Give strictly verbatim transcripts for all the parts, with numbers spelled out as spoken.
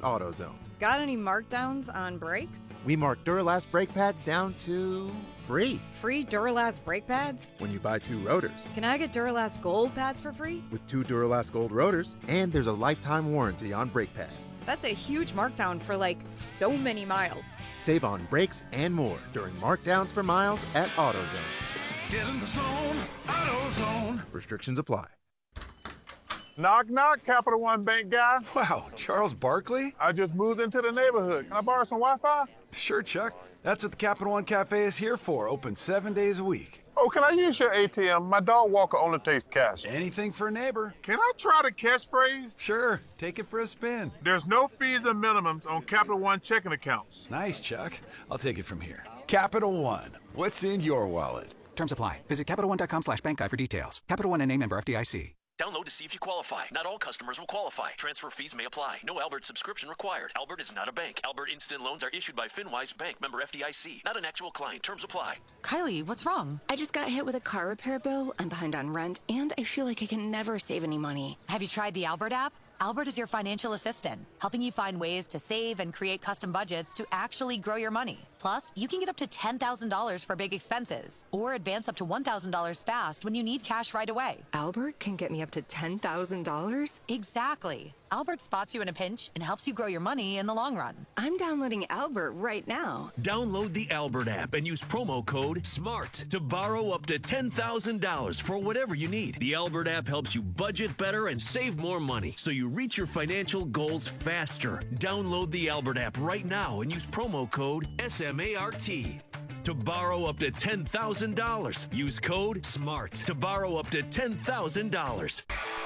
AutoZone. Got any markdowns on brakes? We mark Duralast brake pads down to free. Free Duralast brake pads? When you buy two rotors. Can I get Duralast Gold pads for free? With two Duralast Gold rotors, and there's a lifetime warranty on brake pads. That's a huge markdown for like so many miles. Save on brakes and more during markdowns for miles at AutoZone. Get in the zone, AutoZone. Restrictions apply. Knock, knock, Capital One Bank guy. Wow, Charles Barkley? I just moved into the neighborhood. Can I borrow some Wi-Fi? Sure, Chuck. That's what the Capital One Cafe is here for, open seven days a week. Oh, can I use your A T M? My dog walker only takes cash. Anything for a neighbor. Can I try the catchphrase? Sure, take it for a spin. There's no fees and minimums on Capital One checking accounts. Nice, Chuck. I'll take it from here. Capital One, what's in your wallet? Terms apply. Visit CapitalOne.com slash bank guide for details. Capital One N A member F D I C. Download to see if you qualify. Not all customers will qualify. Transfer fees may apply. No Albert subscription required. Albert is not a bank. Albert Instant Loans are issued by FinWise Bank, member F D I C. Not an actual client. Terms apply. Kylie, what's wrong? I just got hit with a car repair bill. I'm behind on rent, and I feel like I can never save any money. Have you tried the Albert app? Albert is your financial assistant, helping you find ways to save and create custom budgets to actually grow your money. Plus, you can get up to ten thousand dollars for big expenses or advance up to one thousand dollars fast when you need cash right away. Albert can get me up to ten thousand dollars? Exactly. Albert spots you in a pinch and helps you grow your money in the long run. I'm downloading Albert right now. Download the Albert app and use promo code SMART to borrow up to ten thousand dollars for whatever you need. The Albert app helps you budget better and save more money so you reach your financial goals faster. Download the Albert app right now and use promo code SMART to borrow up to ten thousand dollars. Use code SMART to borrow up to ten thousand dollars.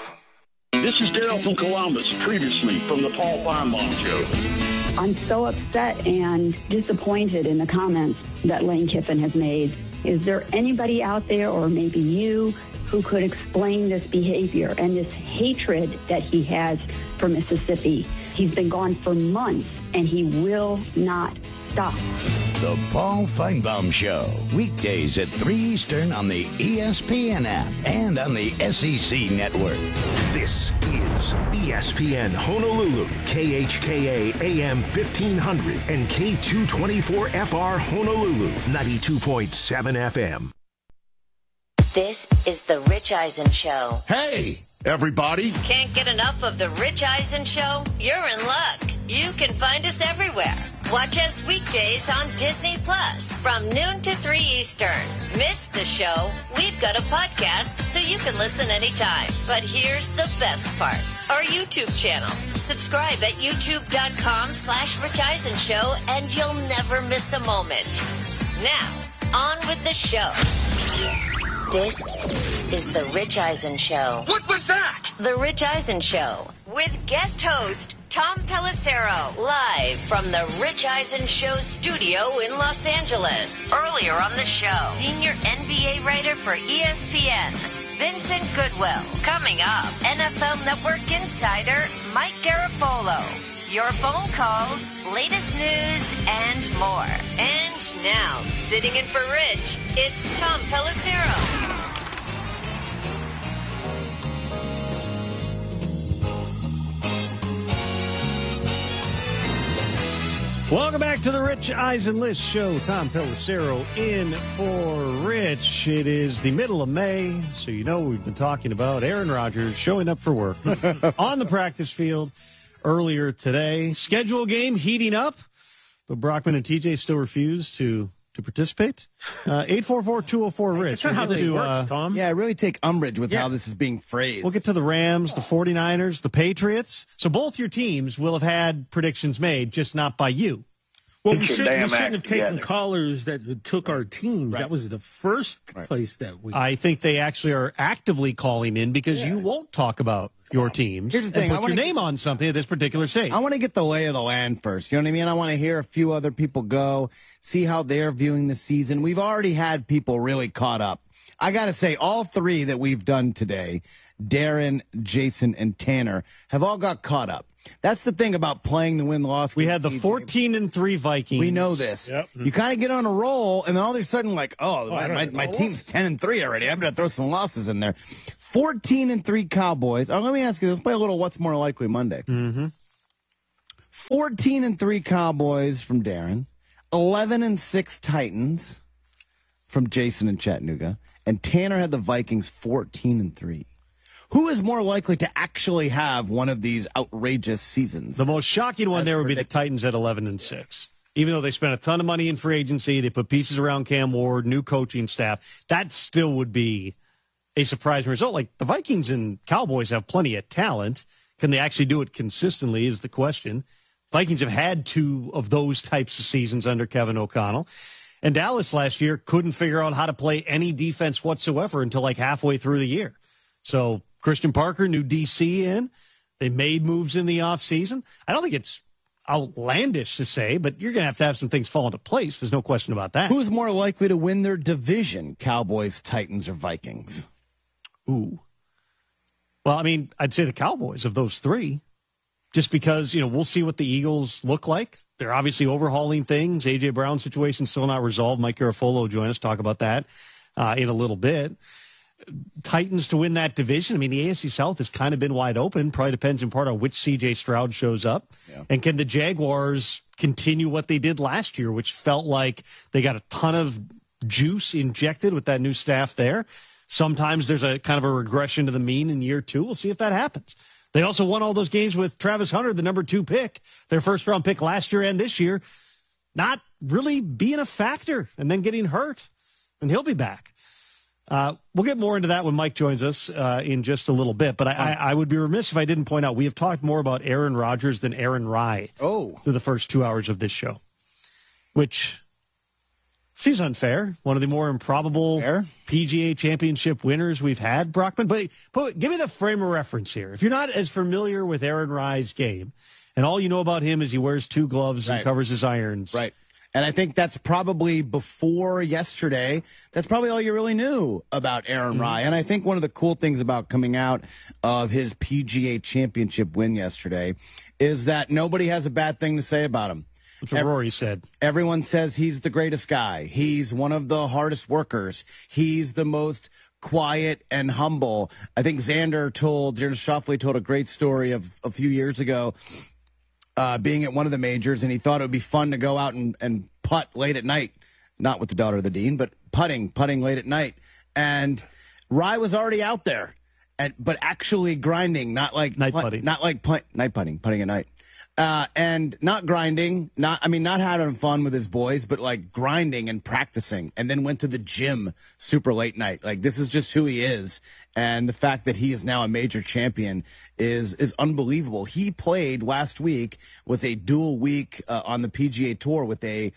This is Daryl from Columbus, previously from the Paul Feinbaum Show. I'm so upset and disappointed in the comments that Lane Kiffin has made. Is there anybody out there, or maybe you, who could explain this behavior and this hatred that he has for Mississippi? He's been gone for months, and he will not stop. The Paul Feinbaum Show, weekdays at three Eastern on the E S P N app and on the S E C network. This is E S P N Honolulu, K H K A A M fifteen hundred and K two twenty-four F R Honolulu, ninety-two point seven F M. This is The Rich Eisen Show. Hey, everybody. Can't get enough of The Rich Eisen Show? You're in luck. You can find us everywhere. Watch us weekdays on Disney Plus from noon to three Eastern. Miss the show? We've got a podcast so you can listen anytime. But here's the best part. Our YouTube channel. Subscribe at youtube.com slash Rich Eisen Show and you'll never miss a moment. Now, on with the show. This is The Rich Eisen Show. What was that? The Rich Eisen Show with guest host Tom Pelissero, live from the Rich Eisen Show studio in Los Angeles. Earlier on the show, senior N B A writer for E S P N, Vincent Goodwill. Coming up, N F L Network insider Mike Garafolo. Your phone calls, latest news, and more. And now, sitting in for Rich, it's Tom Pelissero. Welcome back to the Rich Eisen List Show. Tom Pelissero in for Rich. It is the middle of May, so you know we've been talking about Aaron Rodgers showing up for work on the practice field earlier today. Schedule game heating up, but Brockman and T J still refuse to to participate. Uh, eight four four, two oh four, Rich. That's not how this to, works, uh, Tom. Yeah, I really take umbrage with Yeah. how this is being phrased. We'll get to the Rams, the 49ers, the Patriots. So both your teams will have had predictions made, just not by you. Well, we, Get your should, we damn shouldn't act have taken together. callers that took our teams. That was the first place that we. I think they actually are actively calling in because you won't talk about your teams. Here's the thing, and I put wanna your name get- on something at this particular stage. I want to get the lay of the land first. You know what I mean? I want to hear a few other people go, see how they're viewing the season. We've already had people really caught up. I got to say, all three that we've done today, Darren, Jason, and Tanner, have all got caught up. That's the thing about playing the win-loss. We had the fourteen and three Vikings. We know this. Yep. You kind of get on a roll, and then all of a sudden, like, oh, Oh, my, I don't my, know. my team's ten and three already. I'm going to throw some losses in there. fourteen and three Cowboys. Oh, let me ask you, let's play a little What's More Likely Monday. Mm-hmm. fourteen and three Cowboys from Darren, eleven and six Titans from Jason in Chattanooga, and Tanner had the Vikings fourteen and three. Who is more likely to actually have one of these outrageous seasons? The most shocking one there would be the Titans at eleven and six. Even though they spent a ton of money in free agency, they put pieces around Cam Ward, new coaching staff, that still would be a surprising result. Like, the Vikings and Cowboys have plenty of talent. Can they actually do it consistently is the question. Vikings have had two of those types of seasons under Kevin O'Connell. And Dallas last year couldn't figure out how to play any defense whatsoever until like halfway through the year. So Christian Parker, new D C in. They made moves in the offseason. I don't think it's outlandish to say, but you're going to have to have some things fall into place. There's no question about that. Who's more likely to win their division, Cowboys, Titans, or Vikings? Ooh. Well, I mean, I'd say the Cowboys of those three, just because, you know, we'll see what the Eagles look like. They're obviously overhauling things. A J. Brown's situation still not resolved. Mike Garafolo will join us, talk about that uh, in a little bit. Titans to win that division. I mean, the A F C South has kind of been wide open. Probably depends in part on which C J. Stroud shows up. Yeah. And can the Jaguars continue what they did last year, which felt like they got a ton of juice injected with that new staff there. Sometimes there's a kind of a regression to the mean in year two. We'll see if that happens. They also won all those games with Travis Hunter, the number two pick, their first round pick last year and this year, not really being a factor and then getting hurt. And he'll be back. Uh, we'll get more into that when Mike joins us uh, in just a little bit. But I, I, I would be remiss if I didn't point out we have talked more about Aaron Rodgers than Aaron Rye oh. through the first two hours of this show, which seems unfair. One of the more improbable Fair. P G A championship winners we've had, Brockman. But, but give me the frame of reference here. If you're not as familiar with Aaron Rye's game, and all you know about him is he wears two gloves right. and covers his irons. Right. And I think that's probably before yesterday. That's probably all you really knew about Aaron mm-hmm. Rye. And I think one of the cool things about coming out of his P G A championship win yesterday is that nobody has a bad thing to say about him. That's what Rory said. Everyone says he's the greatest guy. He's one of the hardest workers. He's the most quiet and humble. I think Xander told, Xander Schauffele told a great story of a few years ago. Uh, being at one of the majors, and he thought it would be fun to go out and, and putt late at night, not with the daughter of the dean, but putting, putting late at night. And Rye was already out there, and but actually grinding, not like night putt, putting, not like putt, night putting, putting at night, uh, and not grinding, not I mean not having fun with his boys, but like grinding and practicing, and then went to the gym super late night. Like this is just who he is. And the fact that he is now a major champion is is unbelievable. He played last week, was a dual week uh, on the P G A Tour with a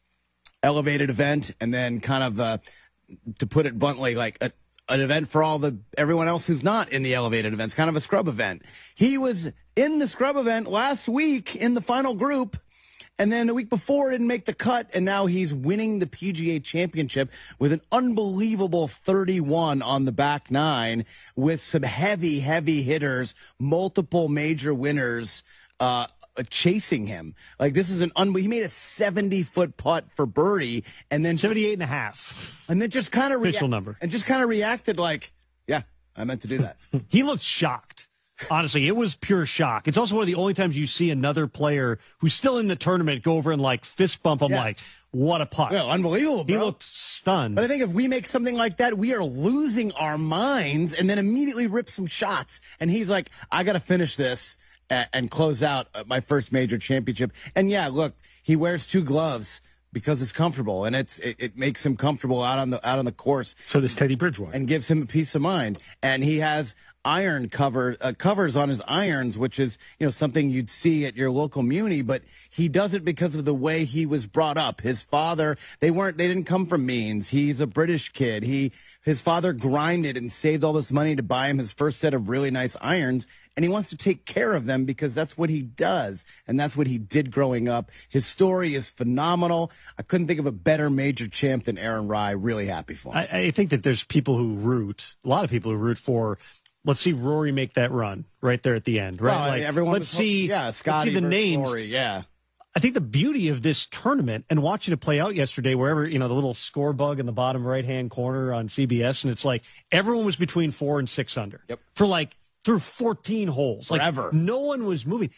elevated event, and then kind of, uh, to put it bluntly, like a, an event for all the everyone else who's not in the elevated events, kind of a scrub event. He was in the scrub event last week in the final group. And then the week before didn't make the cut, and now he's winning the P G A championship with an unbelievable thirty-one on the back nine with some heavy, heavy hitters, multiple major winners uh, chasing him. Like, this is an unbelievable. He made a seventy-foot putt for birdie, and then seventy-eight and a half. And then just kind of official rea- number. And just kind of reacted like, yeah, I meant to do that. He looked shocked. Honestly, it was pure shock. It's also one of the only times you see another player who's still in the tournament go over and like fist bump him yeah. like, what a putt. Well, unbelievable, bro. He looked stunned. But I think if we make something like that, we are losing our minds and then immediately rip some shots. And he's like, I got to finish this and, and close out my first major championship. And yeah, look, he wears two gloves because it's comfortable, and it's it, it makes him comfortable out on the out on the course. So does Teddy Bridgewater, and gives him a peace of mind. And he has iron cover uh, covers on his irons, which is you know something you'd see at your local muni, but he does it because of the way he was brought up. His father, they weren't they didn't come from means. He's a British kid. He his father grinded and saved all this money to buy him his first set of really nice irons, and he wants to take care of them because that's what he does, and that's what he did growing up. His story is phenomenal. I couldn't think of a better major champ than Aaron Rye. Really happy for him. I, I think that there's people who root, a lot of people who root for, let's see Rory make that run right there at the end, right? Well, like, everyone let's see, yeah, Scotty let's see the names. Rory, yeah. I think the beauty of this tournament and watching it play out yesterday, wherever, you know, the little score bug in the bottom right-hand corner on C B S, and it's like everyone was between four and six under yep. for like through fourteen holes. Forever. Like no one was moving.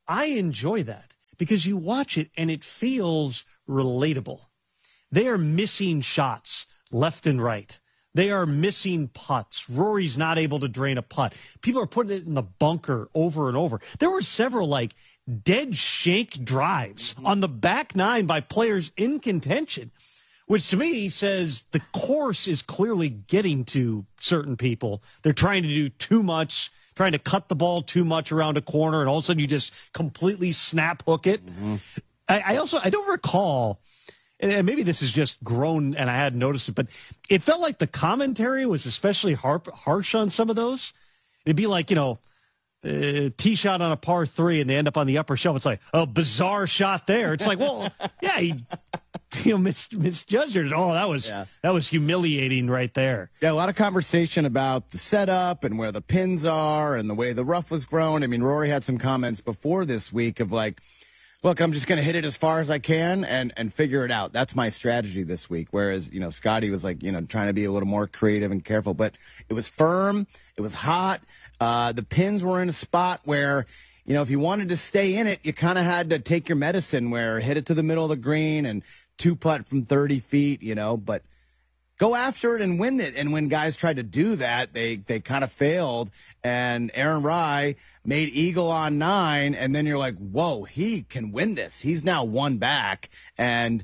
I enjoy that because you watch it and it feels relatable. They are missing shots left and right. They are missing putts. Rory's not able to drain a putt. People are putting it in the bunker over and over. There were several like dead shank drives on the back nine by players in contention, which to me says the course is clearly getting to certain people. They're trying to do too much, trying to cut the ball too much around a corner, and all of a sudden you just completely snap hook it. Mm-hmm. I, I also, I don't recall, and maybe this is just grown and I hadn't noticed it, but it felt like the commentary was especially harp, harsh on some of those. It'd be like, you know, uh, tee shot on a par three and they end up on the upper shelf. It's like, oh, bizarre shot there. It's like, well, yeah, he, you know, mis- misjudged it. Oh, that was, yeah. that was humiliating right there. Yeah, a lot of conversation about the setup and where the pins are and the way the rough was grown. I mean, Rory had some comments before this week of like, look, I'm just going to hit it as far as I can and, and figure it out. That's my strategy this week. Whereas, you know, Scotty was like, you know, trying to be a little more creative and careful. But it was firm. It was hot. Uh, the pins were in a spot where, you know, if you wanted to stay in it, you kind of had to take your medicine where hit it to the middle of the green and two putt from thirty feet, you know. But go after it and win it. And when guys tried to do that, they, they kind of failed. And Aaron Rai made eagle on nine, and then you're like, whoa, he can win this. He's now one back, and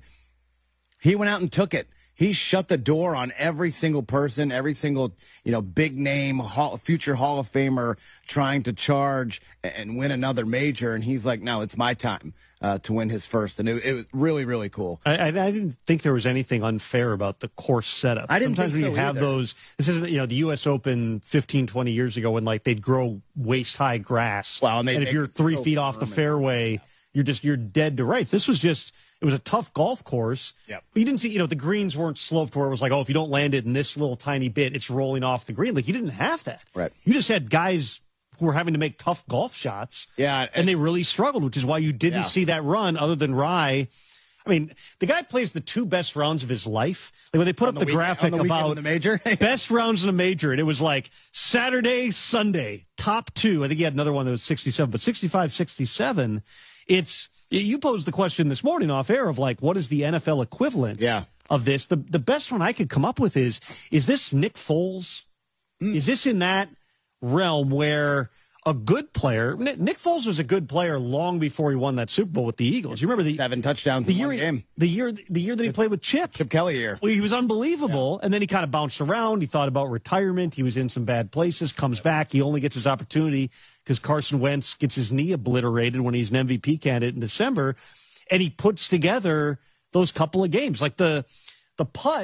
he went out and took it. He shut the door on every single person, every single, you know, big name, hall, future Hall of Famer trying to charge and win another major, and he's like, no, it's my time uh, to win his first, and it, it was really, really cool. I, I, I didn't think there was anything unfair about the course setup. I didn't Sometimes think when you so have either. those, this is, you know, the U S Open fifteen, twenty years ago when, like, they'd grow waist-high grass. Wow, and, and if you're three so feet off the fairway, yeah. you're just, you're dead to rights. This was just, it was a tough golf course. Yep. But you didn't see, you know, the greens weren't sloped where it was like, oh, if you don't land it in this little tiny bit, it's rolling off the green. Like, you didn't have that. Right. You just had guys who were having to make tough golf shots. Yeah. And they really struggled, which is why you didn't Yeah. see that run other than Rai. I mean, the guy plays the two best rounds of his life. Like when they put On up the the, weekend- graphic on the weekend about of the major? best rounds in a major, and it was like Saturday, Sunday, top two. I think he had another one that was sixty-seven, but sixty-five, sixty-seven. It's, you posed the question this morning off air of like, what is the N F L equivalent Yeah. of this? The the best one I could come up with is, is this Nick Foles? Mm. Is this in that realm where a good player, Nick Nick Foles was a good player long before he won that Super Bowl with the Eagles. You remember the seven touchdowns the in year one he- game. the year the year that he played with Chip. Chip Kelly year. Well, he was unbelievable, and then he kind of bounced around. He thought about retirement. He was in some bad places, comes back. He only gets his opportunity because Carson Wentz gets his knee obliterated when he's an M V P candidate in December, and he puts together those couple of games. Like the the putt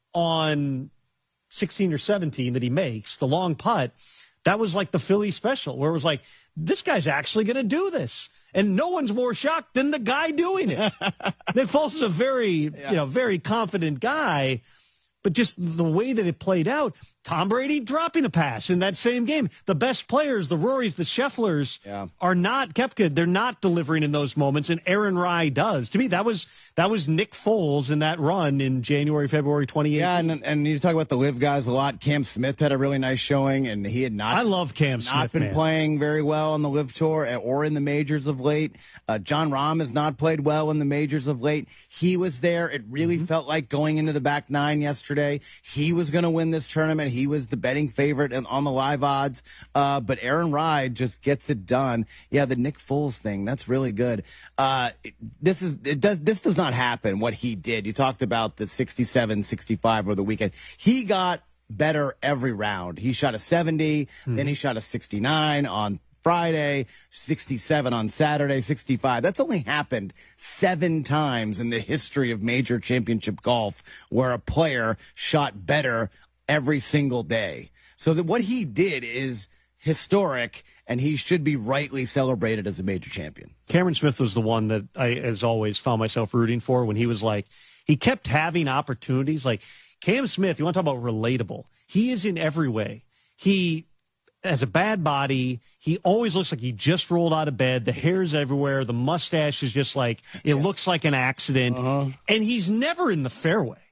on sixteen or seventeen that he makes, the long putt, that was like the Philly special, where it was like, this guy's actually going to do this. And no one's more shocked than the guy doing it. Nick Foles is a very, Yeah. you know, very confident guy, but just the way that it played out, Tom Brady dropping a pass in that same game. The best players, the Rorys, the Schefflers, Yeah. are not Koepka. They're not delivering in those moments, and Aaron Rai does. To me, that was that was Nick Foles in that run in January, February twenty eighteen. Yeah, and, and you talk about the live guys a lot. Cam Smith had a really nice showing, and he had not. I love Cam not Smith, been man. playing very well on the live tour or in the majors of late. Uh, John Rahm has not played well in the majors of late. He was there. It really Mm-hmm. felt like going into the back nine yesterday. He was going to win this tournament. He was the betting favorite and on the live odds. Uh, but Aaron Rai just gets it done. Yeah, the Nick Foles thing, that's really good. Uh, it- this is it does this does not happen. What he did. You talked about the sixty-seven, sixty-five over the weekend. He got better every round. He shot a seventy, then he shot a sixty-nine on Friday, sixty-seven on Saturday, sixty-five. That's only happened seven times in the history of major championship golf where a player shot better every single day. So that what he did is historic, and he should be rightly celebrated as a major champion. Cameron Smith was the one that I, as always, found myself rooting for when he was like, he kept having opportunities. Like Cam Smith, you want to talk about relatable? He is in every way. He has a bad body. He always looks like he just rolled out of bed. The hair's everywhere. The mustache is just like, it looks like an accident. Uh-huh. And he's never in the fairway.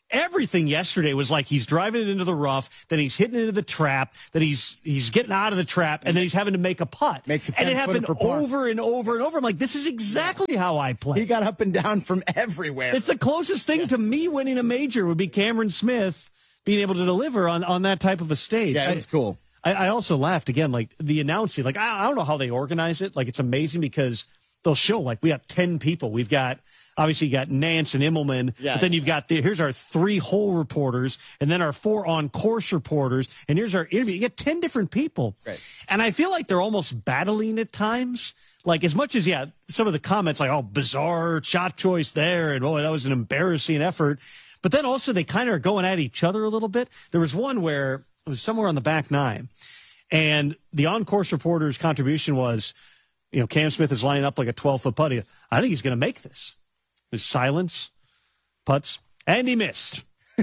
everything yesterday was like he's driving it into the rough, then he's hitting it into the trap, then he's he's getting out of the trap, and then he's having to make a putt. Makes a and it happened for par. over and over and over. I'm like, this is exactly how I play. He got up and down from everywhere. It's the closest thing yeah. to me winning a major would be Cameron Smith being able to deliver on, on that type of a stage. Yeah, it was cool. I, I also laughed again, like the announcing. Like I, I don't know how they organize it. Like it's amazing because they'll show like we got ten people. We've got. Obviously, you got Nance and Immelman, yeah. but then you've got the, here's our three hole reporters, and then our four on course reporters, and here's our interview. You get ten different people, right. And I feel like they're almost battling at times. Like as much as yeah, some of the comments like oh bizarre shot choice there, and oh that was an embarrassing effort, but then also they kind of are going at each other a little bit. There was one where it was somewhere on the back nine, and the on course reporter's contribution was, you know, Cam Smith is lining up like a twelve foot putt. I think he's going to make this. There's silence, putts, and he missed.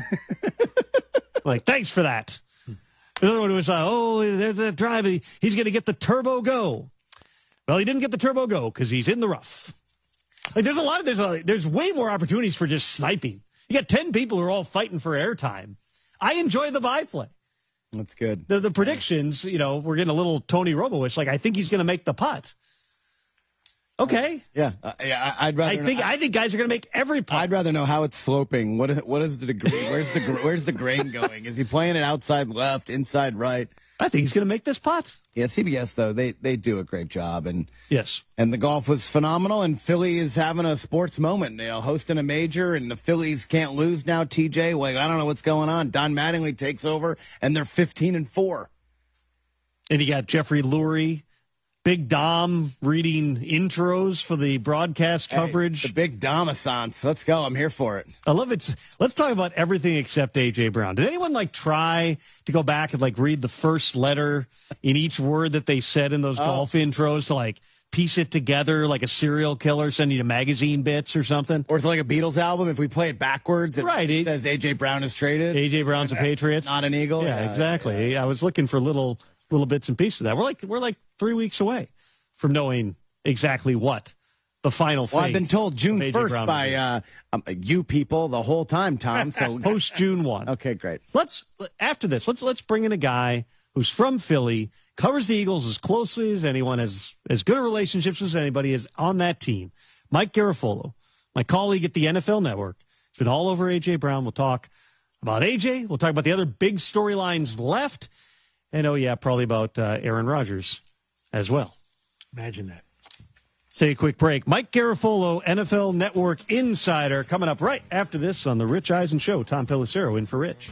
Like, thanks for that. Another one was, uh, oh, there's that drive. He's going to get the turbo go. Well, he didn't get the turbo go because he's in the rough. Like, there's a lot of, there's a, there's way more opportunities for just sniping. You got ten people who are all fighting for airtime. I enjoy the byplay. That's good. The, the predictions, you know, we're getting a little Tony Robo-ish. Like, I think he's going to make the putt. Okay. Yeah, uh, yeah. I'd rather. I think know, I think guys are going to make every putt. I'd rather know how it's sloping. What is, what is the degree? Where's the where's the grain going? Is he playing it outside left, inside right? I think he's going to make this putt. Yeah, C B S though they they do a great job, and yes, and the golf was phenomenal. And Philly is having a sports moment, you know, hosting a major, and the Phillies can't lose now. T J, like I don't know what's going on. Don Mattingly takes over, and they're fifteen and four. And you got Jeffrey Lurie. Big Dom reading intros for the broadcast coverage. Hey, the Big Dom-a-sance. Let's go. I'm here for it. I love it. Let's talk about everything except A J. Brown. Did anyone like try to go back and like read the first letter in each word that they said in those oh. golf intros to like piece it together like a serial killer sending you magazine bits or something? Or it's like a Beatles album. If we play it backwards, it right, it says A J. Brown is traded. A J. Brown's a Patriot. Not an Eagle. Yeah, yeah exactly. Yeah. I was looking for little little bits and pieces of that. We're like we're like three weeks away from knowing exactly what the final fate. Well, I've been told June first by uh, um, you people the whole time, Tom. So post June first. Okay, great. Let's after this. Let's let's bring in a guy who's from Philly, covers the Eagles as closely as anyone, has as good a relationships as anybody is on that team. Mike Garafolo, my colleague at the N F L Network, has been all over A J. Brown. We'll talk about A J. We'll talk about the other big storylines left. And, oh, yeah, probably about uh, Aaron Rodgers as well. Imagine that. Say a quick break. Mike Garafolo, N F L Network Insider, coming up right after this on The Rich Eisen Show. Tom Pelissero in for Rich.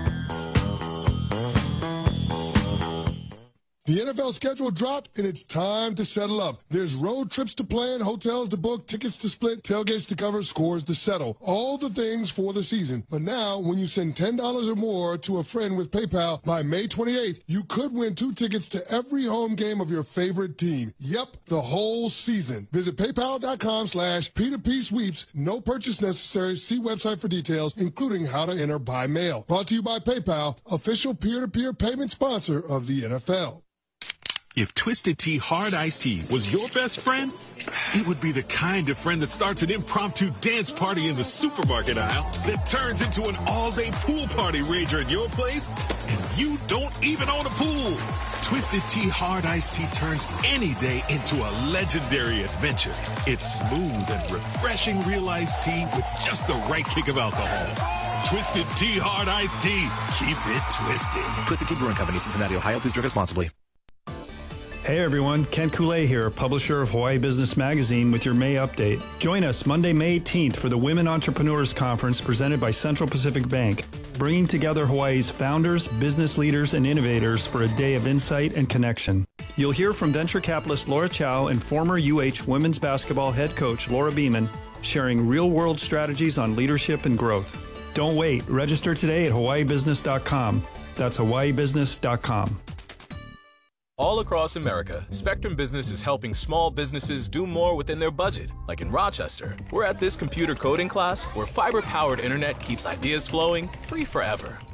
The N F L schedule dropped, and it's time to settle up. There's road trips to plan, hotels to book, tickets to split, tailgates to cover, scores to settle. All the things for the season. But now, when you send ten dollars or more to a friend with PayPal by May twenty-eighth, you could win two tickets to every home game of your favorite team. Yep, the whole season. Visit paypal.com slash P2P sweeps. No purchase necessary. See website for details, including how to enter by mail. Brought to you by PayPal, official peer-to-peer payment sponsor of the N F L. If Twisted Tea Hard Iced Tea was your best friend, it would be the kind of friend that starts an impromptu dance party in the supermarket aisle that turns into an all-day pool party rager at your place, and you don't even own a pool. Twisted Tea Hard Iced Tea turns any day into a legendary adventure. It's smooth and refreshing real iced tea with just the right kick of alcohol. Twisted Tea Hard Iced Tea. Keep it twisted. Twisted Tea Brewing Company, Cincinnati, Ohio. Please drink responsibly. Hey everyone, Ken Koulé here, publisher of Hawaii Business Magazine with your May update. Join us Monday, May eighteenth for the Women Entrepreneurs Conference presented by Central Pacific Bank, bringing together Hawaii's founders, business leaders, and innovators for a day of insight and connection. You'll hear from venture capitalist Laura Chow and former U H women's basketball head coach Laura Beeman sharing real-world strategies on leadership and growth. Don't wait. Register today at hawaii business dot com. That's hawaii business dot com. All across America, Spectrum Business is helping small businesses do more within their budget. Like in Rochester, we're at this computer coding class where fiber-powered internet keeps ideas flowing free forever.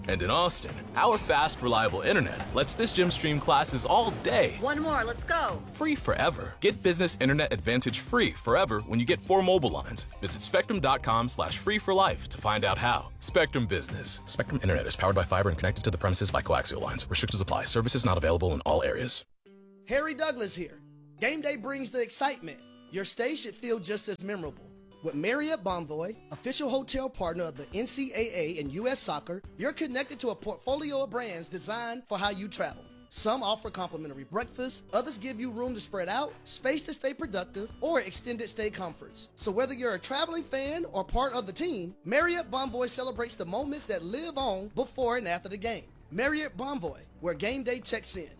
And in Austin, our fast, reliable internet lets this gym stream classes all day. One more, let's go. Free forever. Get Business Internet Advantage free forever when you get four mobile lines. Visit spectrum.com slash free for life to find out how. Spectrum Business. Spectrum Internet is powered by fiber and connected to the premises by coaxial lines. Restrictions apply. Services not available in all areas. Harry Douglas here. Game day brings the excitement. Your stay should feel just as memorable. With Marriott Bonvoy, official hotel partner of the N C double A and U S Soccer, you're connected to a portfolio of brands designed for how you travel. Some offer complimentary breakfast, others give you room to spread out, space to stay productive, or extended stay comforts. So whether you're a traveling fan or part of the team, Marriott Bonvoy celebrates the moments that live on before and after the game. Marriott Bonvoy, where game day checks in.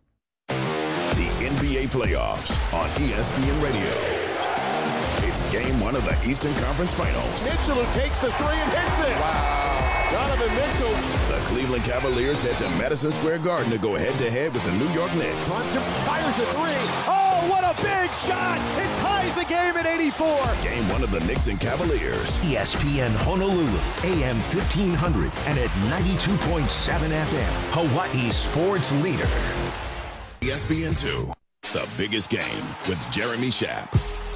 The N B A playoffs on E S P N Radio. It's game one of the Eastern Conference Finals. Mitchell who takes the three and hits it. Wow. Donovan Mitchell. The Cleveland Cavaliers head to Madison Square Garden to go head-to-head with the New York Knicks. Brunson fires a three. Oh, what a big shot. It ties the game at eighty-four. Game one of the Knicks and Cavaliers. E S P N Honolulu, A M fifteen hundred and at ninety-two point seven F M, Hawaii's sports leader. E S P N two, the biggest game with Jeremy Schaap.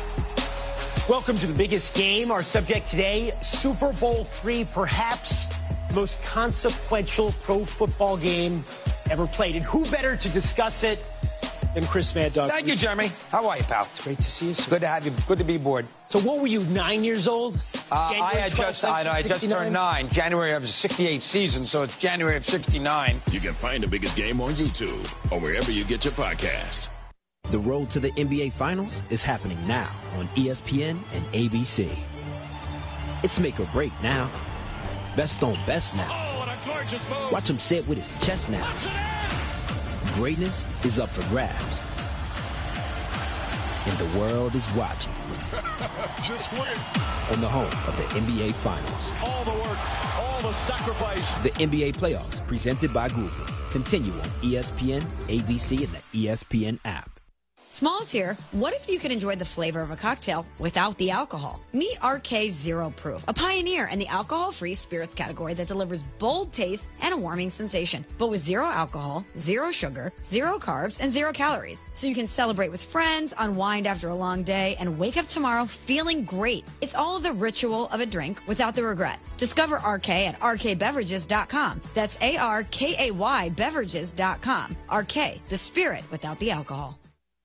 Welcome to the biggest game. Our subject today, Super Bowl three, perhaps most consequential pro football game ever played. And who better to discuss it than Chris Van Douglas? Thank you, Jeremy. How are you, pal? It's great to see you, sir. Good to have you. Good to be aboard. So what were you, nine years old? Uh, I had just I, I just turned nine. January of the sixty-eight season, so it's January of sixty-nine. You can find the biggest game on YouTube or wherever you get your podcasts. The road to the N B A Finals is happening now on E S P N and A B C. It's make or break now. Best on best now. Oh, what a gorgeous move. Watch him say it with his chest now. Greatness is up for grabs. And the world is watching. Just win. On the home of the N B A Finals. All the work, all the sacrifice. The N B A Playoffs, presented by Google. Continue on E S P N, A B C, and the E S P N app. Smalls here. What if you could enjoy the flavor of a cocktail without the alcohol? Meet R K Zero Proof, a pioneer in the alcohol-free spirits category that delivers bold taste and a warming sensation, but with zero alcohol, zero sugar, zero carbs, and zero calories. So you can celebrate with friends, unwind after a long day, and wake up tomorrow feeling great. It's all the ritual of a drink without the regret. Discover R K at R K beverages dot com. That's A R K A Y beverages dot com. R K, the spirit without the alcohol.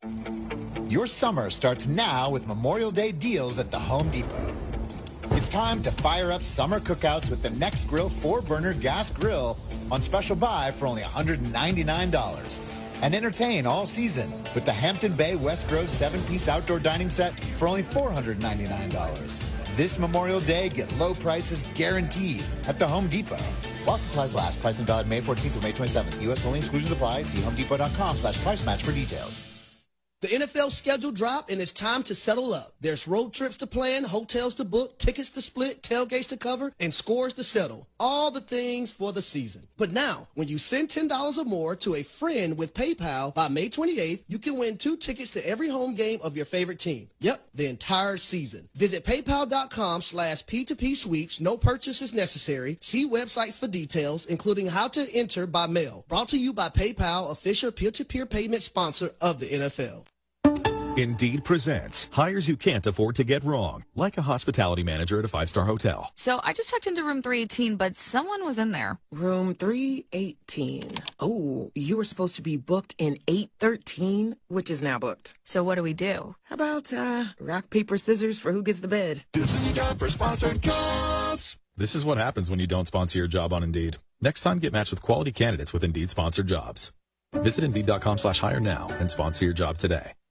Your summer starts now with Memorial Day deals at the Home Depot. It's time to fire up summer cookouts with the Nextgrill four-burner gas grill on special buy for only one hundred ninety-nine dollars. And entertain all season with the Hampton Bay West Grove seven-piece outdoor dining set for only four hundred ninety-nine dollars. This Memorial Day, get low prices guaranteed at the Home Depot. While supplies last, pricing valid May fourteenth through May twenty-seventh. U S only, exclusions apply. See homedepot.com slash price match for details. The N F L schedule dropped, and it's time to settle up. There's road trips to plan, hotels to book, tickets to split, tailgates to cover, and scores to settle. All the things for the season. But now, when you send ten dollars or more to a friend with PayPal by May twenty-eighth, you can win two tickets to every home game of your favorite team. Yep, the entire season. Visit paypal.com slash P2P sweeps. No purchase is necessary. See websites for details, including how to enter by mail. Brought to you by PayPal, official peer-to-peer payment sponsor of the N F L. Indeed presents hires you can't afford to get wrong, like a hospitality manager at a five-star hotel. So I just checked into room three eighteen, but someone was in there. Room three eighteen. Oh, you were supposed to be booked in eight thirteen, which is now booked. So what do we do? How about uh, rock, paper, scissors for who gets the bed? This is time for sponsored jobs. This is what happens when you don't sponsor your job on Indeed. Next time, get matched with quality candidates with Indeed sponsored jobs. Visit Indeed.com slash hire now and sponsor your job today.